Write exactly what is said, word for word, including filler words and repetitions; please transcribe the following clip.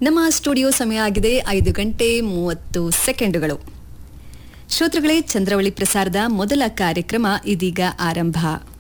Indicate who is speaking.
Speaker 1: ನಮ್ಮ ಸ್ಟುಡಿಯೋ ಸಮಯ ಆಗಿದೆ ಐದು ಗಂಟೆ ಮೂವತ್ತು ಸೆಕೆಂಡುಗಳು. ಶ್ರೋತೃಗಳೇ, ಚಂದ್ರವಳಿ ಪ್ರಸಾರದ ಮೊದಲ ಕಾರ್ಯಕ್ರಮ ಇದೀಗ ಆರಂಭ.